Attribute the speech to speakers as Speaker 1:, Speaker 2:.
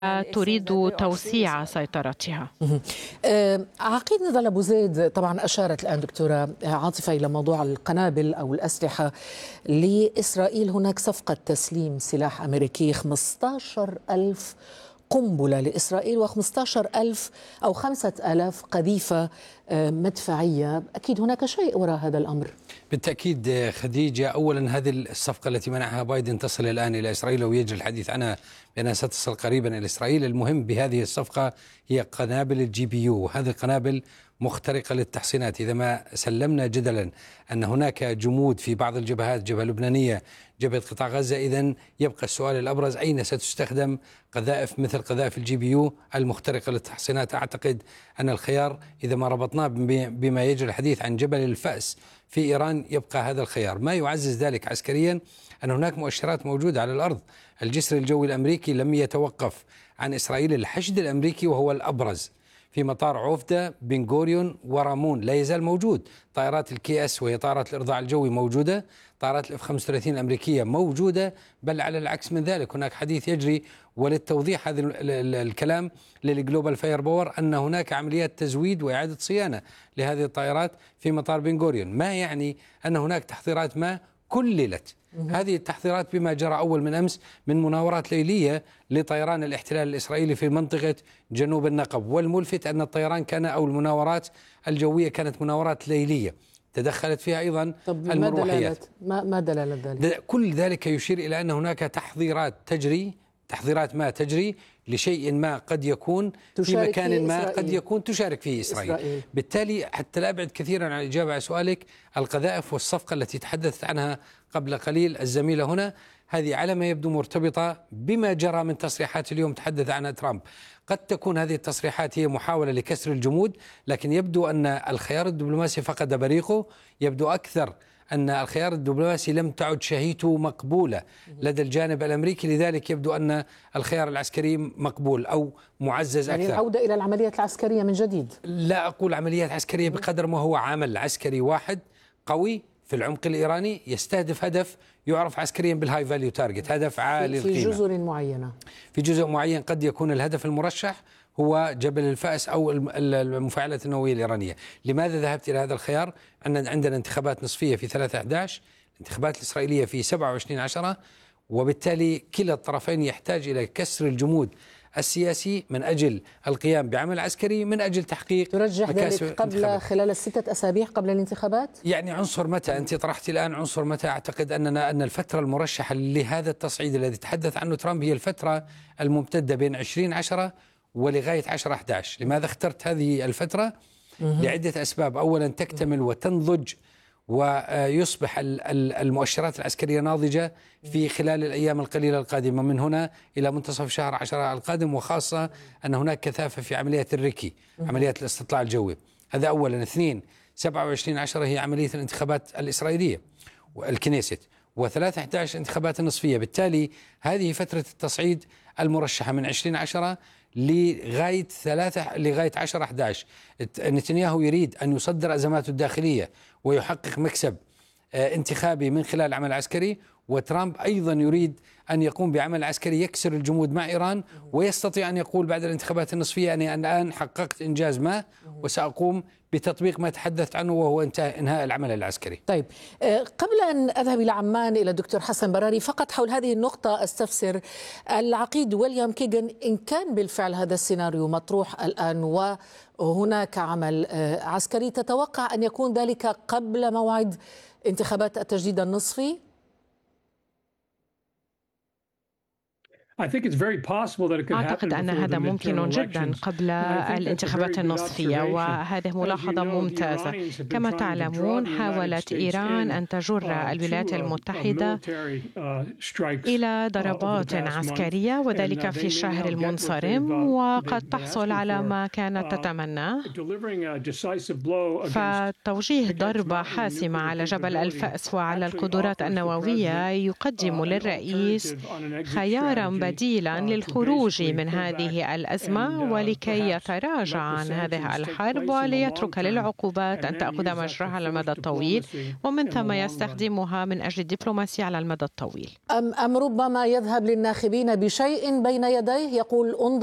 Speaker 1: تريد توسيع سيطرتها.
Speaker 2: عقيد نضال أبو زيد، طبعا أشارت الآن دكتورة عاطفة إلى موضوع القنابل أو الأسلحة لإسرائيل. هناك صفقة تسليم سلاح أمريكي 15,000 قنبلة لإسرائيل و15,000 أو 5,000 قذيفة مدفعية. أكيد هناك شيء وراء هذا الأمر.
Speaker 3: بالتأكيد خديجة، أولا هذه الصفقة التي منحها بايدن تصل الآن إلى إسرائيل ويجري الحديث عنها بأنها ستصل قريبا إلى إسرائيل. المهم بهذه الصفقة هي قنابل الGPU، هذه القنابل مخترقة للتحصينات. إذا ما سلمنا جدلا أن هناك جمود في بعض الجبهات، جبهة لبنانية، جبهة قطاع غزة، إذن يبقى السؤال الأبرز: أين ستستخدم قذائف مثل قذائف الGPU المخترقة للتحصينات؟ أعتقد أن الخيار إذا ما ربطناه بما يجري الحديث عن جبل الفأس في إيران يبقى هذا الخيار. ما يعزز ذلك عسكريا أن هناك مؤشرات موجودة على الأرض. الجسر الجوي الأمريكي لم يتوقف عن إسرائيل. الحشد الأمريكي وهو الأبرز في مطار عوفدة، بن غوريون ورامون لا يزال موجود. طائرات الKS وهي طائرات الإرضاع الجوي موجودة، طائرات الF-35 الأمريكية موجودة، بل على العكس من ذلك هناك حديث يجري. وللتوضيح هذا الكلام للجلوبال فاير باور أن هناك عمليات تزويد وإعادة صيانة لهذه الطائرات في مطار بن غوريون، ما يعني أن هناك تحضيرات ما كللت. هذه التحضيرات بما جرى أول من أمس من مناورات ليلية لطيران الاحتلال الإسرائيلي في منطقة جنوب النقب. والملفت أن الطيران كان أو المناورات الجوية كانت مناورات ليلية تدخلت فيها أيضا المروحيات.
Speaker 2: ما دلالة ذلك؟
Speaker 3: كل ذلك يشير إلى أن هناك تحضيرات ما تجري لشيء ما قد يكون في مكان ما قد يكون تشارك فيه إسرائيل. بالتالي حتى لا أبعد كثيرا عن الإجابة على سؤالك، القذائف والصفقة التي تحدثت عنها قبل قليل الزميلة هنا، هذه على ما يبدو مرتبطة بما جرى من تصريحات اليوم تحدث عنها ترامب. قد تكون هذه التصريحات هي محاولة لكسر الجمود، لكن يبدو أن الخيار الدبلوماسي فقد بريقه. يبدو أكثر أن الخيار الدبلوماسي لم تعد شهيته مقبولة لدى الجانب الأمريكي، لذلك يبدو أن الخيار العسكري مقبول أو معزز أكثر.
Speaker 2: يعني العودة إلى العمليات العسكرية من جديد؟
Speaker 3: لا أقول عمليات عسكرية بقدر ما هو عمل عسكري واحد قوي في العمق الإيراني يستهدف هدف يعرف عسكريا بالهاي فاليو تارجت، هدف عالي القيمة
Speaker 2: في جزر معينة.
Speaker 3: في جزء معين قد يكون الهدف المرشح هو جبل الفأس أو المفاعلات النووية الإيرانية. لماذا ذهبت إلى هذا الخيار؟ أن عندنا انتخابات نصفية في 3/11، الانتخابات الإسرائيلية في 27/10، وبالتالي كلا الطرفين يحتاج إلى كسر الجمود السياسي من أجل القيام بعمل عسكري من أجل تحقيق.
Speaker 2: ترجح ذلك خلال 6 أسابيع قبل الانتخابات؟
Speaker 3: يعني عنصر متى؟ أنت طرحت الآن عنصر متى. أعتقد أن الفترة المرشحة لهذا التصعيد الذي تحدث عنه ترامب هي الفترة الممتدة بين 2010 ولغاية 10/11. لماذا اخترت هذه الفترة؟ لعدة أسباب. أولا تكتمل وتنضج ويصبح المؤشرات العسكرية ناضجة في خلال الأيام القليلة القادمة من هنا إلى منتصف شهر 10 القادم، وخاصة أن هناك كثافة في عمليات الريكي، عمليات الاستطلاع الجوي. هذا أولا. 2 27/10 هي عملية الانتخابات الإسرائيلية والكنيست، و3/11 انتخابات النصفية. بالتالي هذه فترة التصعيد المرشحة من 2010 لغاية 10/11. نتنياهو يريد أن يصدر أزماته الداخلية ويحقق مكسب انتخابي من خلال عمل عسكري، وترامب أيضا يريد أن يقوم بعمل عسكري يكسر الجمود مع إيران، ويستطيع أن يقول بعد الانتخابات النصفية أني الآن حققت إنجاز ما وسأقوم بتطبيق ما تحدثت عنه وهو إنهاء العمل العسكري.
Speaker 2: طيب، قبل أن أذهب إلى عمان إلى الدكتور حسن براري، فقط حول هذه النقطة أستفسر العقيد ويليام كيغن إن كان بالفعل هذا السيناريو مطروح الآن وهناك عمل عسكري، تتوقع أن يكون ذلك قبل موعد انتخابات التجديد النصفي؟
Speaker 1: أعتقد أن هذا ممكن جدا قبل الانتخابات النصفية، وهذه ملاحظة ممتازة. كما تعلمون حاولت إيران أن تجر الولايات المتحدة إلى ضربات عسكرية وذلك في الشهر المنصرم، وقد تحصل على ما كانت تتمنى. فتوجيه ضربة حاسمة على جبل الفأس وعلى القدرات النووية يقدم للرئيس خيارا بديلا للخروج من هذه الأزمة ولكي يتراجع عن هذه الحرب وليترك للعقوبات أن تأخذ مجراها على المدى الطويل ومن ثم يستخدمها من أجل الدبلوماسية على المدى الطويل.
Speaker 2: أم ربما يذهب للناخبين بشيء بين يديه يقول انظر